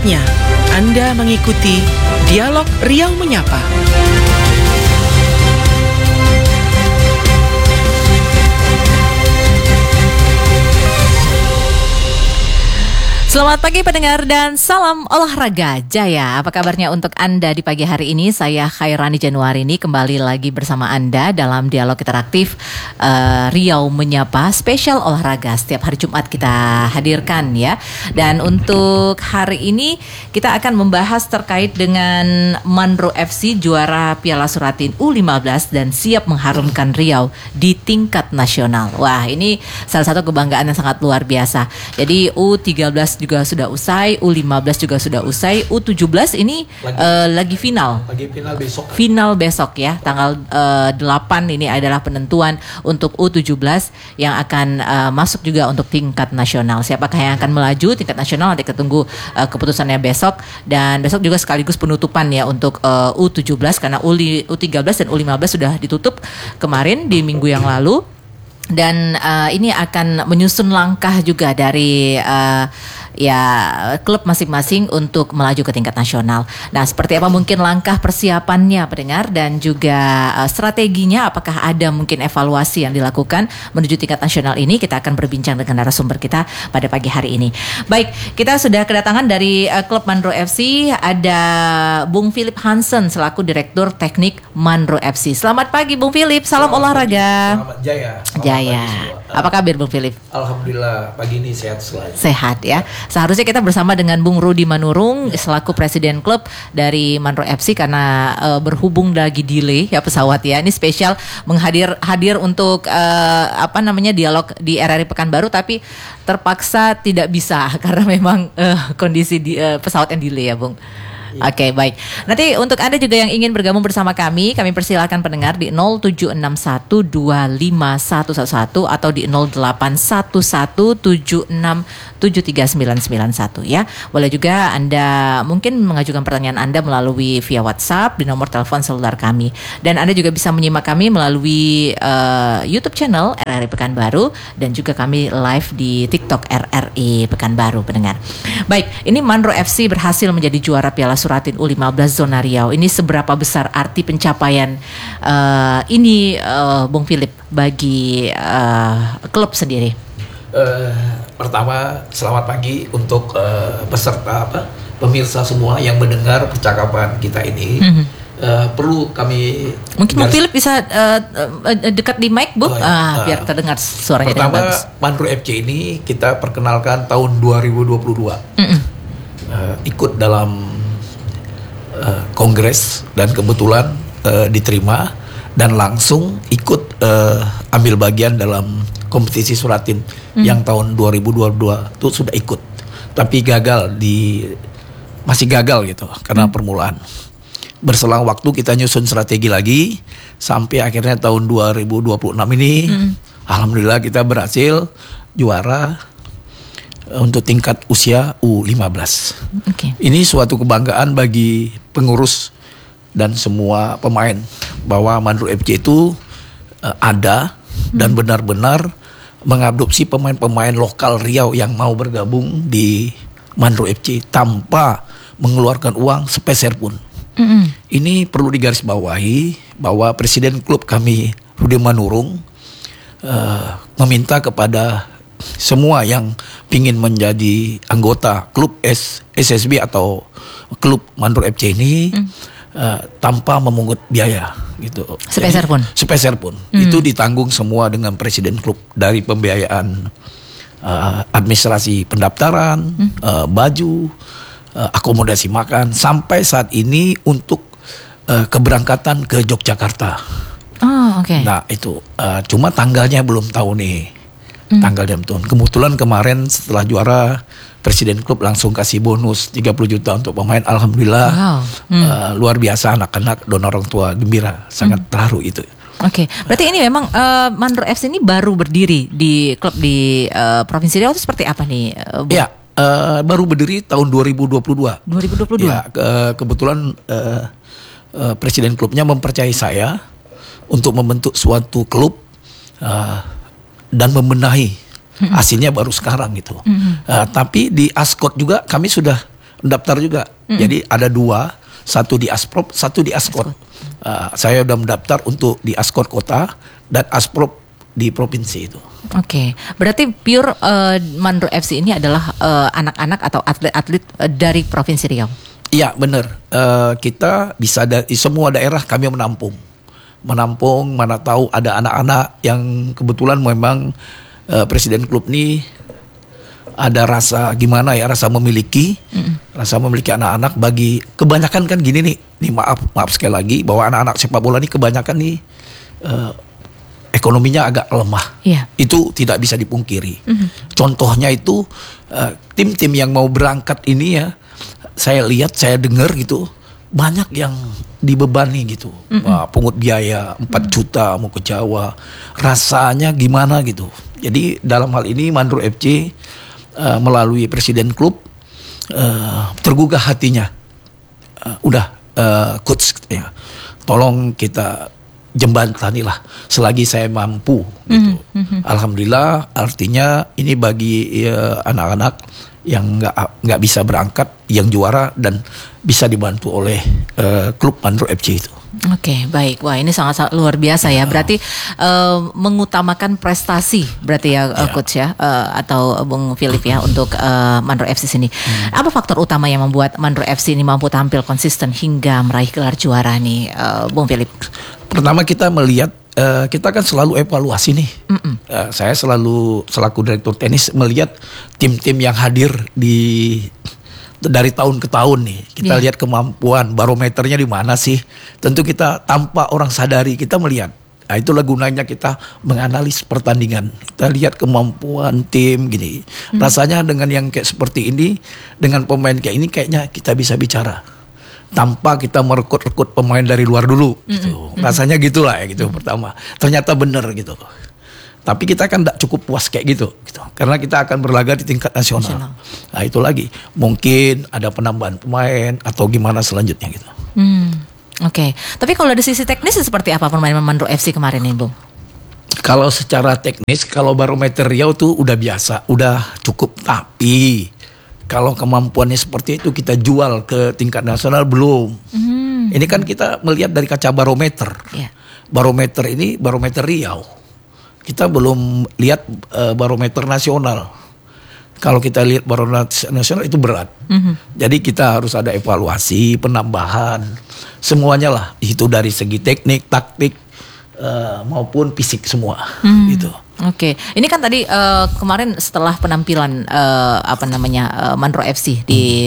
Saatnya Anda mengikuti Dialog Riau Menyapa. Selamat pagi pendengar dan salam olahraga jaya. Apa kabarnya untuk Anda di pagi hari ini? Saya Khairani Januarini kembali lagi bersama Anda dalam dialog interaktif Riau Menyapa spesial olahraga. Setiap hari Jumat kita hadirkan ya. Dan untuk hari ini kita akan membahas terkait dengan Manro FC juara Piala Suratin U15 dan siap mengharumkan Riau di tingkat nasional. Wah, ini salah satu kebanggaan yang sangat luar biasa. Jadi U13 juga sudah usai, U15 juga sudah usai, U17 ini lagi final. Lagi final besok. Final besok ya, tanggal 8 ini adalah penentuan untuk U17 yang akan masuk juga untuk tingkat nasional. Siapakah yang akan melaju tingkat nasional nanti kita tunggu keputusannya besok. Dan besok juga sekaligus penutupan ya untuk U17 karena U13 dan U15 sudah ditutup kemarin di minggu yang lalu. Dan ini akan menyusun langkah juga dari klub masing-masing untuk melaju ke tingkat nasional. Nah, seperti apa mungkin langkah persiapannya pendengar dan juga strateginya, apakah ada mungkin evaluasi yang dilakukan menuju tingkat nasional ini? Kita akan berbincang dengan narasumber kita pada pagi hari ini. Baik, kita sudah kedatangan dari klub Manro FC, ada Bung Philip Hansen selaku Direktur Teknik Manro FC. Selamat pagi Bung Philip, salam olahraga. Selamat jaya. Jaya. Apa kabar Bung Philip? Alhamdulillah pagi ini sehat selalu. Sehat ya. Seharusnya kita bersama dengan Bung Rudi Manurung selaku Presiden Klub dari Manro FC karena berhubung lagi delay ya pesawat ya. Ini spesial hadir untuk dialog di RRI Pekanbaru tapi terpaksa tidak bisa karena memang kondisi pesawat yang delay ya Bung. Oke, baik. Nanti untuk Anda juga yang ingin bergabung bersama kami persilakan pendengar di 0761251111 atau di 0811767391 ya. Boleh juga Anda mungkin mengajukan pertanyaan Anda melalui via WhatsApp di nomor telepon seluler kami. Dan Anda juga bisa menyimak kami melalui YouTube channel RRI Pekanbaru dan juga kami live di TikTok RRI Pekanbaru pendengar. Baik, ini Manro FC berhasil menjadi juara Piala Suratin U15 zona Riau. Ini seberapa besar arti pencapaian ini Bung Philip bagi klub sendiri? Pertama selamat pagi untuk peserta pemirsa semua yang mendengar percakapan kita ini. Perlu kami mungkin Bung Philip bisa dekat di mic Bu, biar terdengar suaranya dengan bagus. Pertama Manro FC ini kita perkenalkan tahun 2022. Ikut dalam kongres dan kebetulan diterima dan langsung ikut ambil bagian dalam kompetisi Suratin yang tahun 2022 itu sudah ikut, tapi masih gagal gitu karena permulaan. Berselang waktu kita nyusun strategi lagi sampai akhirnya tahun 2026 ini alhamdulillah kita berhasil juara untuk tingkat usia U15. Okay. Ini suatu kebanggaan bagi pengurus dan semua pemain bahwa Manro FC itu ada dan benar-benar mengadopsi pemain-pemain lokal Riau yang mau bergabung di Manro FC tanpa mengeluarkan uang sepeser pun. Ini perlu digarisbawahi bahwa Presiden klub kami Rudi Manurung meminta kepada semua yang ingin menjadi anggota klub SSB atau klub Manro FC ini tanpa memungut biaya gitu. Sepeser pun. Itu ditanggung semua dengan presiden klub, dari pembiayaan administrasi pendaftaran, baju, akomodasi makan, sampai saat ini untuk keberangkatan ke Yogyakarta. Oh, oke. Nah itu cuma tanggalnya belum tahu nih. Tanggal jam tahun. Kebetulan kemarin setelah juara Presiden klub langsung kasih bonus 30 juta untuk pemain. Alhamdulillah. Wow. Luar biasa, anak-anak dan orang tua gembira, sangat terharu itu. Oke, berarti ini memang Manro FC ini baru berdiri di klub di Provinsi Riau itu seperti apa nih, Bu? Ya, baru berdiri tahun 2022. 2022. Ya, kebetulan Presiden klubnya mempercayai saya untuk membentuk suatu klub dan membenahi. Hasilnya baru sekarang gitu. Tapi di Ascot juga kami sudah mendaftar juga. Jadi ada 2, satu di Asprop, satu di Askot. Saya udah mendaftar untuk di Askot kota dan Asprop di provinsi itu. Oke, berarti pure Mandro FC ini adalah anak-anak atau atlet-atlet dari Provinsi Riau. Iya benar. Kita bisa dari semua daerah kami menampung, mana tahu ada anak-anak yang kebetulan memang presiden klub ini ada rasa gimana ya, rasa memiliki anak-anak. Bagi kebanyakan kan gini nih maaf sekali lagi bahwa anak-anak sepak bola ini kebanyakan nih ekonominya agak lemah. Yeah. Itu tidak bisa dipungkiri. Contohnya itu tim-tim yang mau berangkat ini ya, saya lihat, saya dengar gitu, banyak yang dibebani gitu. Pungut biaya 4 juta mau ke Jawa. Rasanya gimana gitu. Jadi dalam hal ini Mandro FC melalui presiden klub tergugah hatinya. Coach ya, tolong kita jembatanilah selagi saya mampu gitu. Alhamdulillah, artinya ini bagi anak-anak yang nggak bisa berangkat, yang juara dan bisa dibantu oleh klub Mandro FC itu. Oke, baik. Wah, ini sangat luar biasa ya. Berarti mengutamakan prestasi berarti ya, coach ya, atau Bung Philip ya, untuk Mandro FC sini. Apa faktor utama yang membuat Mandro FC ini mampu tampil konsisten hingga meraih gelar juara nih, Bung Philip? Pertama kita melihat, kita kan selalu evaluasi nih. Saya selalu selaku direktur tenis melihat tim-tim yang hadir dari tahun ke tahun nih. Kita lihat kemampuan, barometernya di mana sih. Tentu kita tanpa orang sadari kita melihat. Nah, itulah gunanya kita menganalisis pertandingan. Kita lihat kemampuan tim gini. Rasanya dengan yang kayak seperti ini, dengan pemain kayak ini kayaknya kita bisa bicara. Tanpa kita merekrut pemain dari luar dulu gitu. Rasanya gitulah ya gitu pertama. Ternyata benar gitu. Tapi kita kan tidak cukup puas kayak gitu. Karena kita akan berlaga di tingkat nasional. Nah itu lagi. Mungkin ada penambahan pemain atau gimana selanjutnya gitu. Oke. Tapi kalau dari sisi teknis seperti apa permainan Mandro FC kemarin nih, Bung? Kalau secara teknis, kalau barometer Riau tuh udah biasa, udah cukup. Tapi kalau kemampuannya seperti itu kita jual ke tingkat nasional belum. Ini kan kita melihat dari kaca barometer. Barometer ini barometer Riau. Kita belum lihat barometer nasional. Kalau kita lihat barometer nasional itu berat. Jadi kita harus ada evaluasi, penambahan, semuanya lah. Itu dari segi teknik, taktik maupun fisik semua. Gitu. Oke, ini kan tadi kemarin setelah penampilan Mandro FC di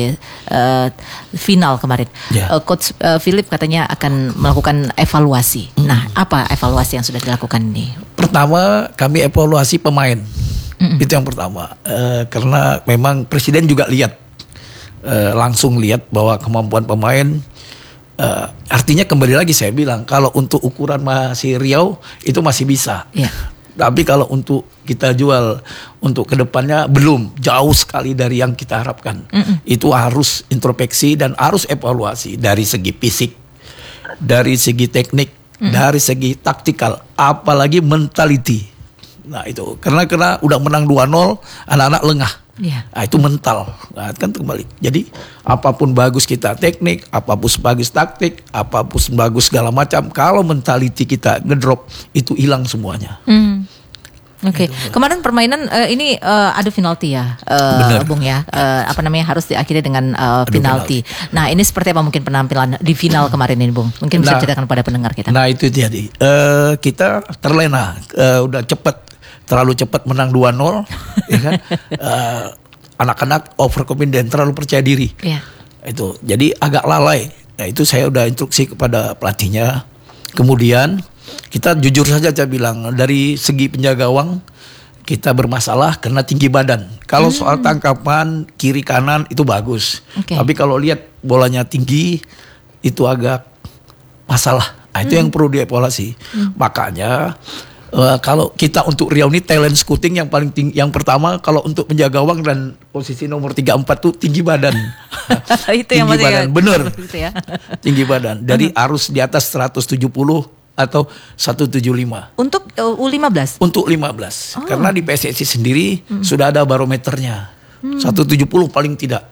final kemarin, Coach Philip katanya akan melakukan evaluasi. Nah, apa evaluasi yang sudah dilakukan nih? Pertama, kami evaluasi pemain. Itu yang pertama, karena memang presiden juga langsung lihat bahwa kemampuan pemain. Artinya kembali lagi saya bilang, kalau untuk ukuran masih Riau itu masih bisa. Tapi kalau untuk kita jual untuk kedepannya belum, jauh sekali dari yang kita harapkan. Itu harus introspeksi dan harus evaluasi dari segi fisik, dari segi teknik, dari segi taktikal, apalagi mentality. Nah itu karena udah menang 2-0, anak-anak lengah. Nah, itu mental. Nah, kan kembali. Jadi apapun bagus kita teknik, apapun bagus taktik, apapun bagus segala macam, kalau mentality kita ngedrop itu hilang semuanya. Oke. Kemarin permainan ini adu penalti ya, Bung ya. Harus diakhiri dengan penalti. Nah, ini seperti apa mungkin penampilan di final kemarin ini, Bung? Mungkin bisa ceritakan pada pendengar kita. Nah, itu jadi kita terlena, udah terlalu cepat menang 2-0, ya kan? Anak-anak overconfident, terlalu percaya diri. Itu jadi agak lalai. Nah, itu saya udah instruksi kepada pelatihnya. Kemudian kita jujur saja saya bilang, dari segi penjaga gawang kita bermasalah karena tinggi badan. Kalau soal tangkapan kiri kanan itu bagus. Tapi kalau lihat bolanya tinggi itu agak masalah. Nah, itu yang perlu dievaluasi. Makanya kalau kita untuk Riau ini talent scouting yang paling tinggi, yang pertama kalau untuk penjaga gawang dan posisi nomor 3-4 tuh tinggi badan. Itu tinggi yang badan, bener. Ya. Tinggi badan. Dari harus di atas 170 atau 175. Untuk U15? Untuk 15. Karena di PSSI sendiri sudah ada barometernya. 170 paling tidak.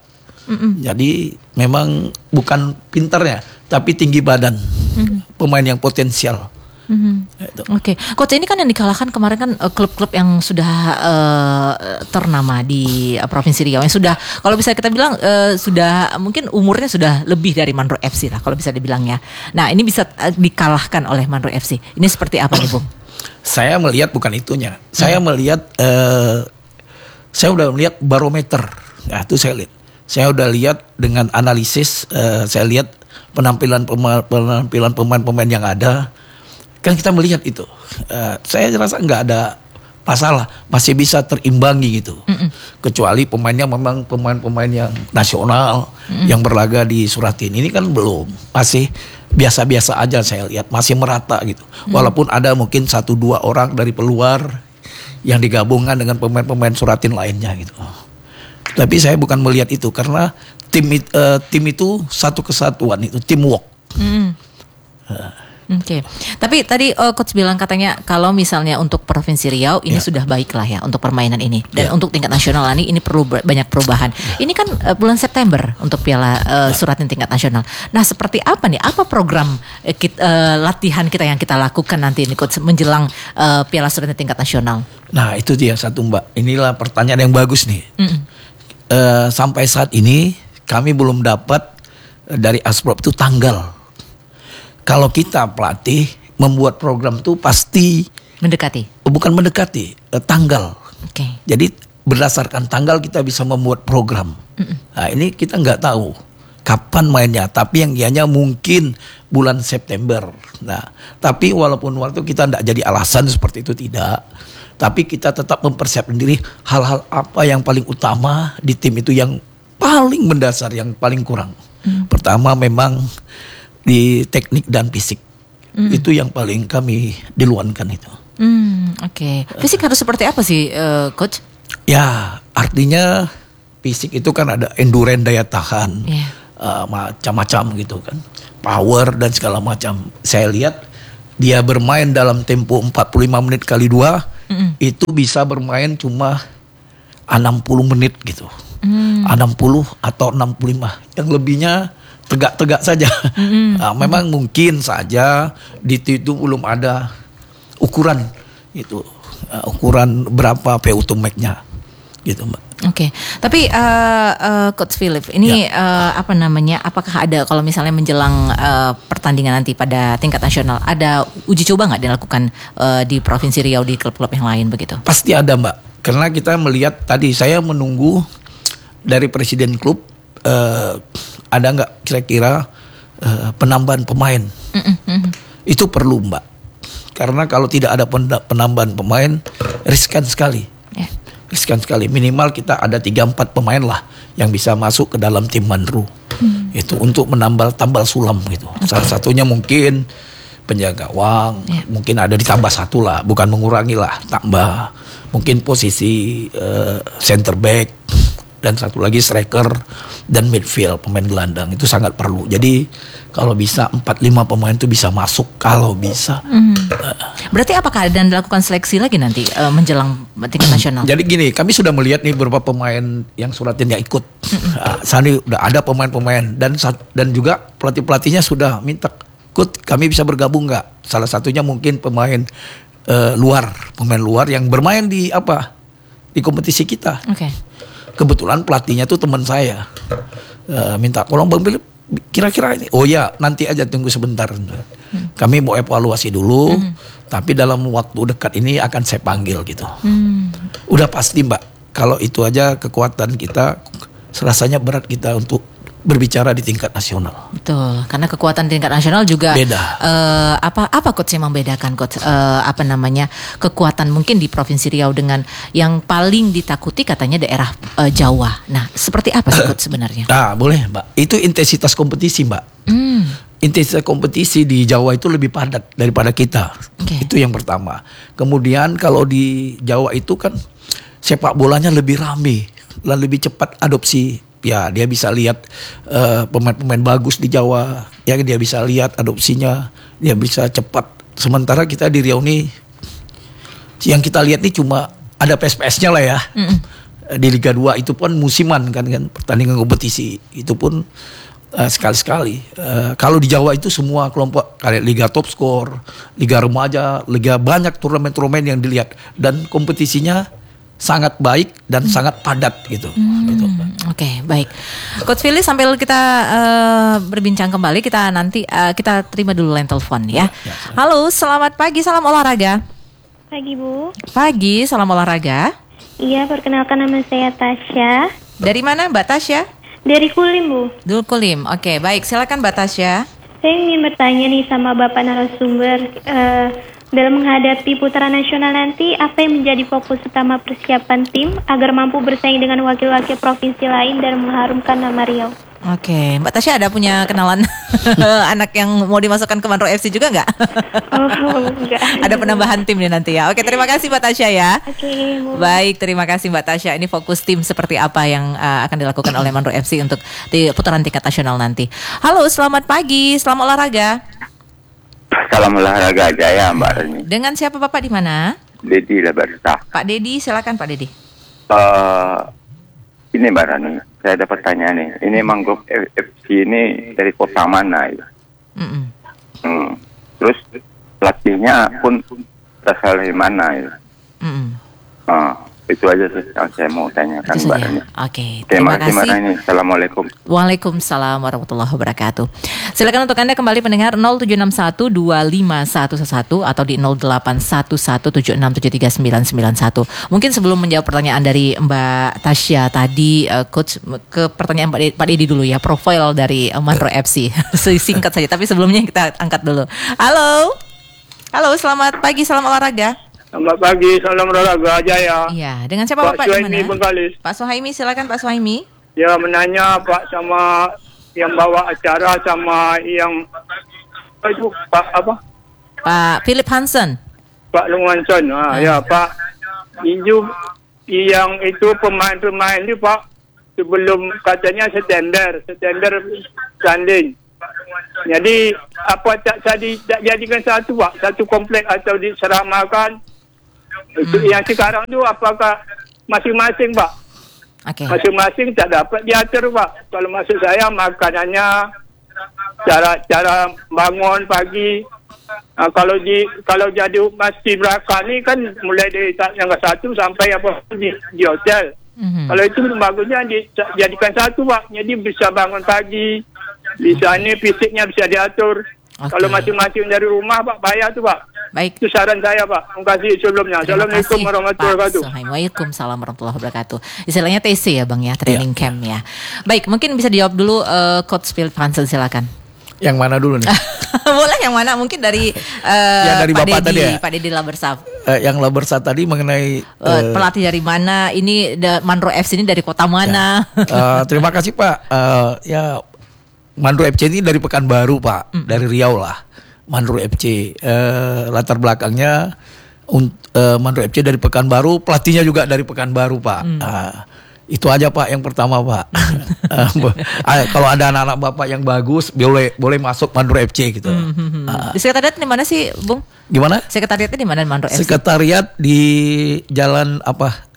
Jadi memang bukan pintarnya, tapi tinggi badan. Pemain yang potensial. Oke, Coach, ini kan yang dikalahkan kemarin kan klub-klub yang sudah ternama di Provinsi Riau, yang sudah, kalau bisa kita bilang sudah mungkin umurnya sudah lebih dari Manro FC lah kalau bisa dibilangnya. Nah, ini bisa dikalahkan oleh Manro FC. Ini seperti apa nih, Bung? Saya melihat bukan itunya. Saya melihat saya udah melihat barometer. Nah, itu saya lihat. Saya udah lihat dengan analisis, saya lihat penampilan pemain-pemain yang ada. Kan kita melihat itu, saya rasa nggak ada masalah, masih bisa terimbangi gitu. Kecuali pemainnya memang pemain-pemain yang nasional yang berlaga di Suratin ini kan belum, masih biasa-biasa aja saya lihat, masih merata gitu. Walaupun ada mungkin 1-2 orang dari peluar yang digabungkan dengan pemain-pemain Suratin lainnya gitu. Tapi saya bukan melihat itu karena tim itu satu kesatuan, itu teamwork. Oke. Tapi tadi Coach bilang katanya kalau misalnya untuk Provinsi Riau ini sudah baik lah ya untuk permainan ini, dan untuk tingkat nasional ini perlu banyak perubahan. Ini kan bulan September untuk Piala Suratin tingkat nasional. Nah, seperti apa nih? Apa program latihan kita yang kita lakukan nanti ini, Coach, menjelang Piala Suratin tingkat nasional? Nah, itu dia satu, Mbak. Inilah pertanyaan yang bagus nih. Sampai saat ini kami belum dapat dari Asprop itu tanggal. Kalau kita pelatih membuat program tuh pasti bukan mendekati tanggal. Jadi berdasarkan tanggal kita bisa membuat program. Nah, ini kita nggak tahu kapan mainnya, tapi yang ianya mungkin bulan September. Nah, tapi walaupun waktu kita tidak jadi alasan seperti itu, tidak. Tapi kita tetap mempersiapkan diri hal-hal apa yang paling utama di tim itu, yang paling mendasar, yang paling kurang. Pertama memang di teknik dan fisik. Itu yang paling kami diluankan itu. Oke. Fisik harus seperti apa sih, Coach? Ya, artinya fisik itu kan ada endurance, daya tahan, macam-macam gitu kan, power dan segala macam. Saya lihat dia bermain dalam tempo 45 menit kali 2, itu bisa bermain cuma 60 menit gitu. 60 atau 65. Yang lebihnya tegak-tegak saja. Nah, memang mungkin saja di itu belum ada ukuran itu, ukuran berapa PU to make-nya gitu, Mbak. Oke. Tapi Coach Philip, ini apa namanya? Apakah ada, kalau misalnya menjelang pertandingan nanti pada tingkat nasional, ada uji coba nggak dilakukan di Provinsi Riau di klub-klub yang lain begitu? Pasti ada, Mbak. Karena kita melihat tadi, saya menunggu dari presiden klub, ada nggak kira-kira penambahan pemain? Itu perlu, Mbak. Karena kalau tidak ada penambahan pemain, riskan sekali. Riskan sekali. Minimal kita ada 3-4 pemain lah yang bisa masuk ke dalam tim Manru. Itu untuk tambal sulam gitu. Salah satunya mungkin penjaga gawang, mungkin ada ditambah 1 lah, bukan mengurangi lah, tambah. Mungkin posisi center back, dan 1 lagi striker dan midfield, pemain gelandang, itu sangat perlu. Jadi kalau bisa 4-5 pemain itu bisa masuk kalau bisa. Berarti apakah ada dilakukan seleksi lagi nanti menjelang tingkat nasional? Jadi gini, kami sudah melihat nih beberapa pemain yang Suratin yang ikut. Saat ini udah ada pemain-pemain dan juga pelatih-pelatihnya sudah minta, "Kut, kami bisa bergabung nggak?" Salah satunya mungkin pemain pemain luar yang bermain di kompetisi kita. Kebetulan pelatihnya tuh teman saya, minta tolong Bang Philip, kira-kira ini, oh ya nanti aja, tunggu sebentar, kami mau evaluasi dulu, tapi dalam waktu dekat ini akan saya panggil gitu. Udah pasti, Mbak, kalau itu aja kekuatan kita, rasanya berat kita untuk berbicara di tingkat nasional. Betul, karena kekuatan tingkat nasional juga beda. Apa Coach yang membedakan, Coach? Kekuatan mungkin di Provinsi Riau dengan yang paling ditakuti katanya daerah Jawa. Nah, seperti apa sih, Coach, sebenarnya? Boleh, Mbak. Itu intensitas kompetisi, Mbak. Intensitas kompetisi di Jawa itu lebih padat daripada kita. Itu yang pertama. Kemudian kalau di Jawa itu kan sepak bolanya lebih rame dan lebih cepat adopsi. Ya, dia bisa lihat pemain-pemain bagus di Jawa, ya dia bisa lihat adopsinya, dia bisa cepat. Sementara kita di Riau nih, yang kita lihat nih cuma ada PSPS-nya lah ya. di Liga 2 itu pun musiman kan pertandingan kompetisi itu pun sekali-sekali. Kalau di Jawa itu semua kelompok kayak Liga Top Skor, Liga Remaja, Liga banyak turnamen-turnamen yang dilihat dan kompetisinya sangat baik dan sangat padat gitu. Gitu. Oke, baik. Coach Philly, sambil kita berbincang kembali, kita nanti kita terima dulu line telepon ya. Halo, selamat pagi, salam olahraga. Pagi Bu. Pagi, salam olahraga. Iya, perkenalkan nama saya Tasya. Dari mana Mbak Tasya? Dari Kulim Bu. Dul Kulim. Oke, baik. Silakan Mbak Tasya. Saya ingin bertanya nih sama Bapak narasumber, dalam menghadapi putaran nasional nanti, apa yang menjadi fokus utama persiapan tim agar mampu bersaing dengan wakil-wakil provinsi lain dan mengharumkan nama Riau? Oke, Mbak Tasya ada punya kenalan anak yang mau dimasukkan ke Manro FC juga nggak? Oh, enggak. Ada penambahan tim nih nanti ya. Oke, terima kasih Mbak Tasya ya. Oke, Bu. Baik, terima kasih Mbak Tasya. Ini fokus tim seperti apa yang akan dilakukan oleh Manro FC untuk di putaran tingkat nasional nanti. Halo, selamat pagi, selamat olahraga. Salam olahraga Jaya Mbak Rani. Dengan siapa Bapak di mana? Dedi Labarsa. Pak Dedi, silakan Pak Dedi. Ini Mbak Rani, saya ada pertanyaan nih. Ini Mangrove FC ini dari kota mana ya? Terus pelatihnya pun berasal dari mana ya? Itu aja sih yang saya mau tanyakan Mbak Rani. Oke, terima kasih. Mbak Rani. Assalamualaikum. Waalaikumsalam warahmatullahi wabarakatuh. Silakan untuk Anda kembali pendengar 0761251111 atau di 081176739191. Mungkin sebelum menjawab pertanyaan dari Mbak Tasya tadi, Coach, ke pertanyaan Pak Dedi dulu ya, profil dari Manro FC. Singkat saja, tapi sebelumnya kita angkat dulu. Halo, selamat pagi, salam olahraga. Selamat pagi, salam olahraga Jaya. Iya, dengan siapa Bapak di mana? Bengkalis. Pak Suhaimi, silakan Pak Suhaimi. Ya, menanya Pak sama yang bawa acara sama yang itu Pak apa? Pak Philip Hansen. Pak Lungwanson. Ya Pak. Itu yang itu pemain-pemain itu Pak sebelum katanya September tanding. Jadi apa tak jadikan satu Pak, satu komplek atau diseramakan? Itu yang sekarang tu apakah masing-masing Pak? Okay. Masing-masing tak dapat diatur Pak. Kalau maksud saya makanannya, cara bangun pagi. Kalau jadi masjid Braka ni kan mulai dari yang ke satu sampai apa di hotel. Kalau itu bagusnya dijadikan satu Pak. Jadi bisa bangun pagi, bisa ni fisiknya bisa diatur. Okay. Kalau masing-masing dari rumah Pak bayar tu Pak. Baik. Itu saran saya Pak. Terima kasih sebelumnya. Assalamualaikum warahmatullahi wabarakatuh. Waalaikumsalam warahmatullahi wabarakatuh. Istilahnya TC ya Bang ya, training camp ya. Baik, mungkin bisa dijawab dulu Coach Philip Hansen, silakan. Yang mana dulu nih? Boleh yang mana? Mungkin dari yang dari Pak Bapak Dedi, tadi ya? Pak Dedi Labersaf. Yang Labersa tadi mengenai pelatih dari mana? Ini Manro FC ini dari kota mana? Ya. Terima kasih Pak. Ya Manro FC ini dari Pekanbaru Pak, dari Riau lah. Manro FC latar belakangnya Manro FC dari Pekanbaru, pelatihnya juga dari Pekanbaru Pak. Itu aja Pak yang pertama Pak. Kalau ada anak-anak Bapak yang bagus boleh masuk Manro FC gitu. Di sekretariat di mana sih Bung? Gimana? Sekretariatnya di mana Manro FC? Sekretariat di jalan apa?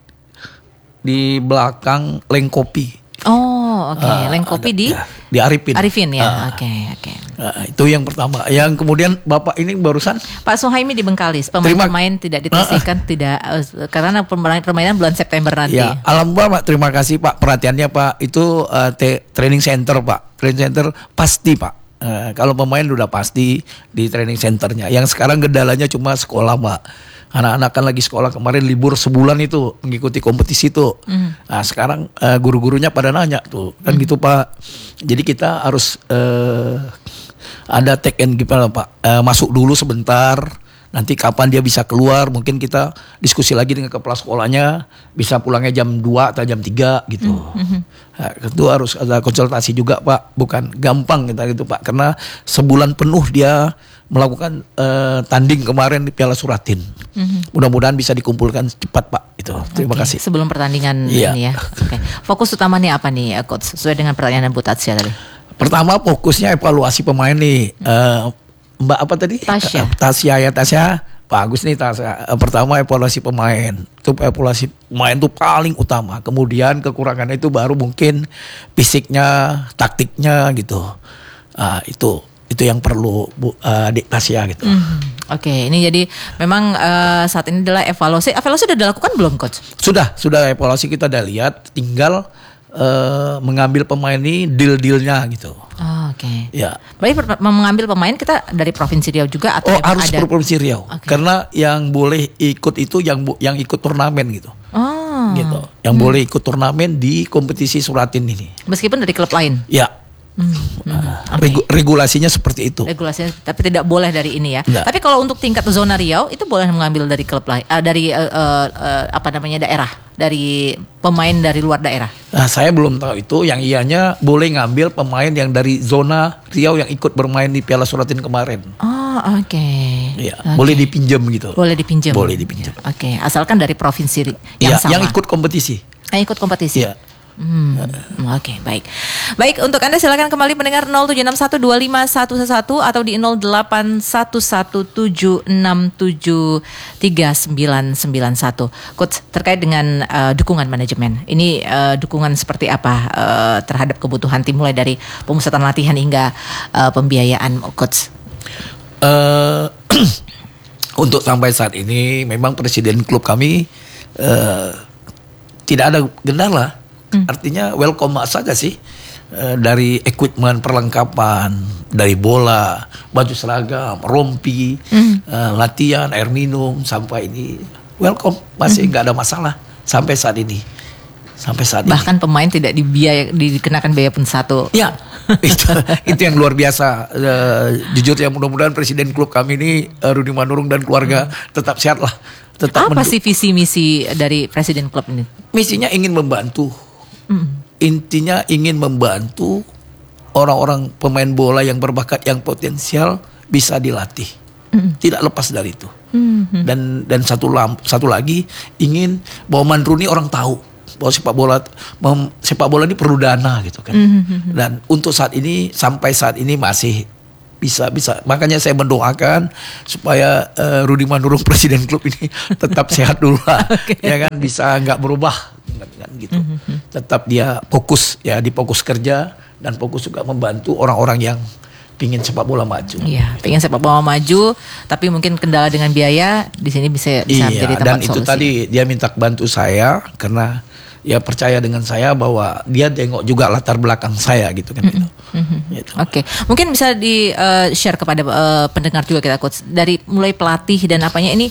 Di belakang Lengkopi. Oh, oke. Lengkopi di Arifin. Arifin ya. Oke. Itu yang pertama. Yang kemudian Bapak ini barusan Pak Suhaimi di Bengkalis. Pemain tidak ditersihkan karena permainan bulan September nanti. Ya, alhamdulillah Pak. Terima kasih Pak perhatiannya Pak. Itu training center Pak. Training center pasti Pak. Kalau pemain udah pasti di training centernya. Yang sekarang kendalanya cuma sekolah Pak. Anak-anak kan lagi sekolah, kemarin libur sebulan itu mengikuti kompetisi tuh. Nah sekarang guru-gurunya pada nanya tuh kan gitu Pak. Jadi kita harus ada take and give Pak. Masuk dulu sebentar. Nanti kapan dia bisa keluar, mungkin kita diskusi lagi dengan kepala sekolahnya, bisa pulangnya jam 2 atau jam 3 gitu. Nah, itu harus ada konsultasi juga Pak, bukan gampang kita gitu Pak, karena sebulan penuh dia melakukan tanding kemarin di Piala Suratin. Mudah-mudahan bisa dikumpulkan cepat Pak. Itu. Terima kasih. Sebelum pertandingan ini ya. Okay. Fokus utamanya apa nih Coach? Sesuai dengan pertanyaan Bu Tasya tadi. Pertama fokusnya evaluasi pemain nih. Mbak apa tadi? Tasya. Tasya. bagus nih Tasa. Pertama evaluasi pemain. Itu evaluasi pemain itu paling utama. Kemudian kekurangannya itu baru mungkin fisiknya, taktiknya gitu. Itu yang perlu Adik Tasya gitu. Oke, ini jadi memang saat ini adalah evaluasi. Evaluasi sudah dilakukan belum, Coach? Sudah evaluasi kita udah lihat. Tinggal mengambil pemain ini deal-dealnya gitu. Oke. Ya. Berarti mengambil pemain kita dari Provinsi Riau juga atau harus ada? Provinsi Riau. Okay. Karena yang boleh ikut itu yang ikut turnamen gitu. Gitu. Yang boleh ikut turnamen di kompetisi Suratin ini. Meskipun dari klub lain. Ya. Regulasinya seperti itu. Regulasinya, tapi tidak boleh dari ini ya. Nggak. Tapi kalau untuk tingkat zona Riau itu boleh mengambil dari klub lain, dari daerah, dari pemain dari luar daerah. Nah, saya belum tahu itu. Yang ianya boleh ngambil pemain yang dari zona Riau yang ikut bermain di Piala Suratin kemarin. Oke. Ya, boleh dipinjam gitu. Boleh dipinjam. Boleh dipinjam. Oke, asalkan dari provinsi yang sama. Yang ikut kompetisi. Yang ikut kompetisi. Ya. Oke, baik. Baik, untuk Anda silakan kembali mendengar 0761251111 atau di 0811767391. Coach, terkait dengan dukungan manajemen. Ini dukungan seperti apa terhadap kebutuhan tim, mulai dari pemusatan latihan hingga pembiayaan, Coach? Untuk sampai saat ini memang presiden klub kami tidak ada kendala. Artinya welcome saja sih, dari equipment, perlengkapan, dari bola, baju seragam, rompi, latihan, air minum, sampai ini welcome, masih nggak ada masalah sampai saat ini. Bahkan pemain tidak dikenakan biaya pun satu. Ya, itu yang luar biasa. Jujur ya, mudah-mudahan presiden klub kami ini Rudi Manurung dan keluarga tetap sehat lah. Apa sih visi misi dari presiden klub ini? Misinya ingin membantu. Intinya ingin membantu orang-orang pemain bola yang berbakat, yang potensial bisa dilatih. Tidak lepas dari itu. Dan satu lagi ingin bahwa Mandruni orang tahu bahwa sepak bola ini perlu dana gitu kan. Dan untuk saat ini, sampai saat ini masih bisa. Makanya saya mendoakan supaya Rudi Manurung presiden klub ini tetap sehat dulu lah. Ya kan, bisa nggak berubah kan gitu. Tetap dia fokus ya, di fokus kerja dan fokus juga membantu orang-orang yang pingin sepak bola maju. Iya, pingin sepak bola maju, tapi mungkin kendala dengan biaya di sini bisa menjadi tempat dan solusi. Itu tadi dia minta bantu saya karena ya percaya dengan saya bahwa dia tengok juga latar belakang saya gitu kan. Gitu. Oke, mungkin bisa di share kepada pendengar juga kita, Coach, dari mulai pelatih dan apanya ini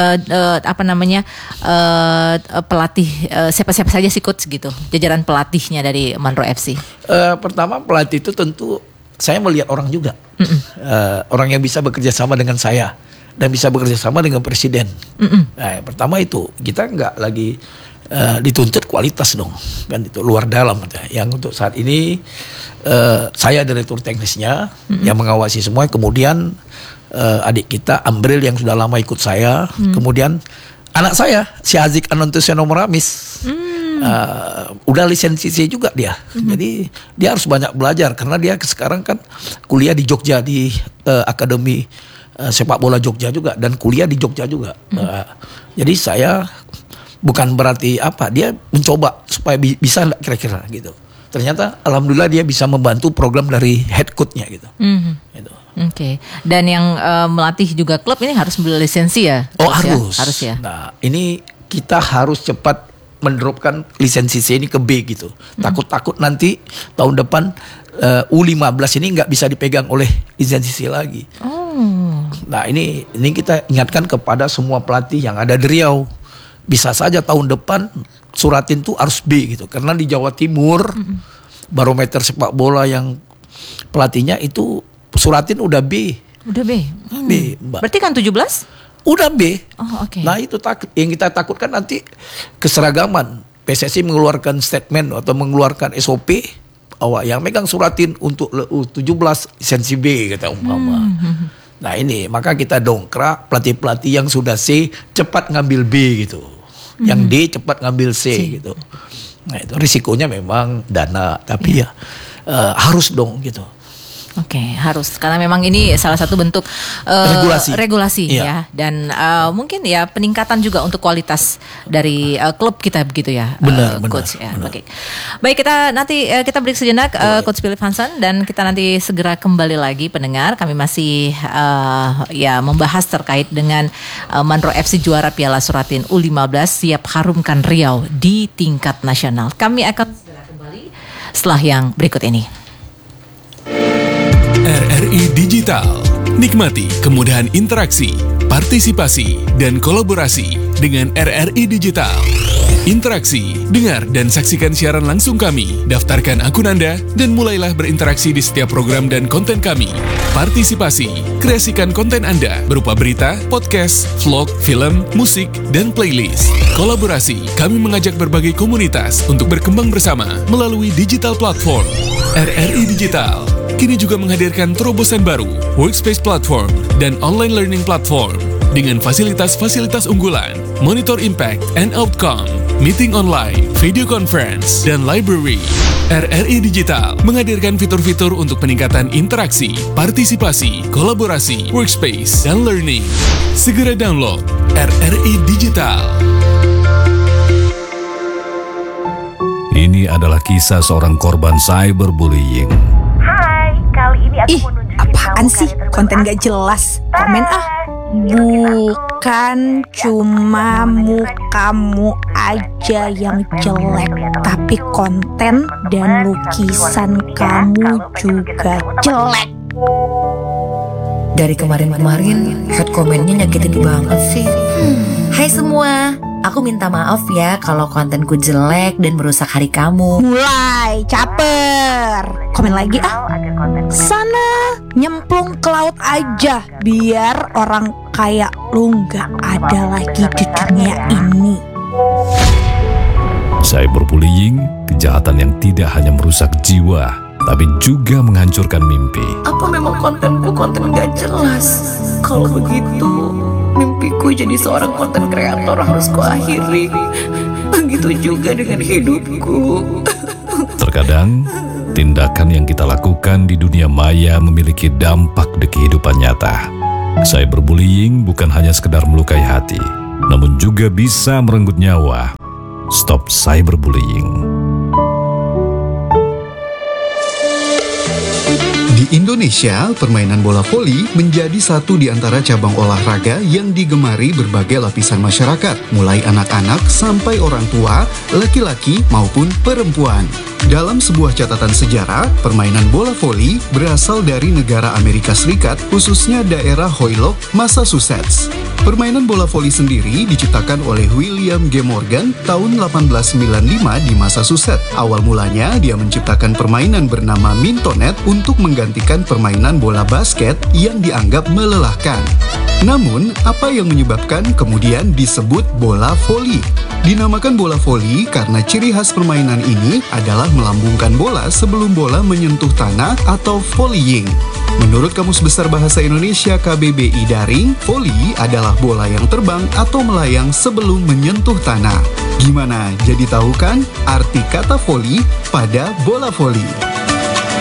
pelatih siapa-siapa saja sih, Coach, gitu, jajaran pelatihnya dari Mandro FC. Pertama, pelatih itu tentu saya melihat orang juga, orang yang bisa bekerja sama dengan saya dan bisa bekerja sama dengan presiden. Nah, pertama itu kita nggak lagi dituntut kualitas dong, kan itu luar dalam. Yang untuk saat ini saya direktur teknisnya yang mengawasi semua. Kemudian adik kita Ambril yang sudah lama ikut saya. Kemudian anak saya si Azik Anantuseno Meramis udah lisensi C juga dia. Jadi dia harus banyak belajar karena dia sekarang kan kuliah di Jogja di Akademi Sepak Bola Jogja juga, dan kuliah di Jogja juga. Jadi saya bukan berarti dia mencoba supaya bisa enggak kira-kira gitu. Ternyata alhamdulillah dia bisa membantu program dari head coach-nya gitu. Gitu. Oke. Dan yang melatih juga klub ini harus berlisensi ya? Harus ya. Nah, ini kita harus cepat mendropkan lisensi C ini ke B gitu. Takut-takut nanti tahun depan U15 ini nggak bisa dipegang oleh lisensi C lagi. Nah, ini kita ingatkan kepada semua pelatih yang ada di Riau. Bisa saja tahun depan Suratin tuh harus B gitu. Karena di Jawa Timur barometer sepak bola yang pelatihnya itu Suratin udah B. Udah B. B, Mbak. Berarti kan 17? Udah B. Oke. Nah, itu yang kita takutkan nanti keseragaman. PSSI mengeluarkan statement atau mengeluarkan SOP bahwa yang megang Suratin untuk U17 lisensi B kata umpama. Nah, ini maka kita dongkrak pelatih-pelatih yang sudah C cepat ngambil B gitu. Yang D cepat ngambil C gitu. Nah, itu risikonya memang dana, tapi ya harus dong gitu. Oke, harus karena memang ini salah satu bentuk regulasi Iya. ya, dan mungkin ya peningkatan juga untuk kualitas dari klub kita begitu ya, Benar, Coach ya. benar. Oke, baik, kita break sejenak, Coach Philip Hansen, dan kita nanti segera kembali lagi pendengar. Kami masih membahas terkait dengan Mandro FC juara Piala Suratin U15 siap harumkan Riau di tingkat nasional. Kami akan segera kembali setelah yang berikut ini. RRI Digital. Nikmati kemudahan interaksi, partisipasi, dan kolaborasi dengan RRI Digital. Interaksi, dengar dan saksikan siaran langsung kami, daftarkan akun Anda, dan mulailah berinteraksi di setiap program dan konten kami. Partisipasi, kreasikan konten Anda berupa berita, podcast, vlog, film, musik, dan playlist. Kolaborasi, kami mengajak berbagai komunitas untuk berkembang bersama melalui digital platform. RRI Digital kini juga menghadirkan terobosan baru, workspace platform, dan online learning platform dengan fasilitas-fasilitas unggulan, monitor impact and outcome, meeting online, video conference, dan library. RRI Digital menghadirkan fitur-fitur untuk peningkatan interaksi, partisipasi, kolaborasi, workspace, dan learning. Segera download RRI Digital. Ini adalah kisah seorang korban cyberbullying. Ih, apaan sih? Konten gak jelas. Komen ah. Bukan cuma mukamu aja yang jelek, tapi konten dan lukisan kamu juga jelek. Dari kemarin-kemarin, head komennya nyakitin banget sih. Hai semua, aku minta maaf ya kalau kontenku jelek dan merusak hari kamu. Mulai caper. Komen lagi ah. Sana nyemplung ke laut aja, biar orang kayak lu gak ada lagi di dunia ini. Cyberbullying, kejahatan yang tidak hanya merusak jiwa, tapi juga menghancurkan mimpi. Apa memang kontenku konten gak jelas? Kalau begitu, mimpiku jadi seorang konten kreator harus kuakhiri. Begitu juga dengan hidupku. Terkadang, tindakan yang kita lakukan di dunia maya memiliki dampak di kehidupan nyata. Cyberbullying bukan hanya sekedar melukai hati, namun juga bisa merenggut nyawa. Stop cyberbullying. Di Indonesia, permainan bola voli menjadi satu di antara cabang olahraga yang digemari berbagai lapisan masyarakat, mulai anak-anak sampai orang tua, laki-laki maupun perempuan. Dalam sebuah catatan sejarah, permainan bola voli berasal dari negara Amerika Serikat, khususnya daerah Hoylock, Massachusetts. Permainan bola voli sendiri diciptakan oleh William G. Morgan tahun 1895 di Massachusetts. Awal mulanya, dia menciptakan permainan bernama mintonet untuk menggantikan permainan bola basket yang dianggap melelahkan. Namun, apa yang menyebabkan kemudian disebut bola voli? Dinamakan bola voli karena ciri khas permainan ini adalah melambungkan bola sebelum bola menyentuh tanah atau volleying. Menurut Kamus Besar Bahasa Indonesia KBBI Daring, voli adalah bola yang terbang atau melayang sebelum menyentuh tanah. Gimana? Jadi tahu kan arti kata voli pada bola voli?